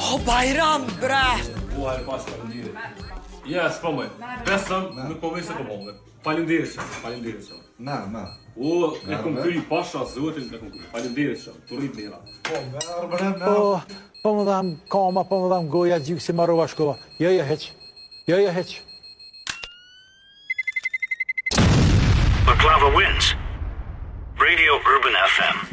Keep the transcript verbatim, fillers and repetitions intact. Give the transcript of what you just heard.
O Bajram, bre! O, hajde pas, faleminderit. Ja, s'po më. Besëm, nuk po vëse po bëmë. Faleminderit shumë, faleminderit shumë. Na, na. O, e kom kry pasha zotin e kom kry. Faleminderit shumë, të rrit mira. Po, merë bre, na. Po, po më dham kama, po më dham goja, gjykë si marrova shkova. Jo, jo, heq. Jo, jo, heq. Baklava wins. Radio Urban F M.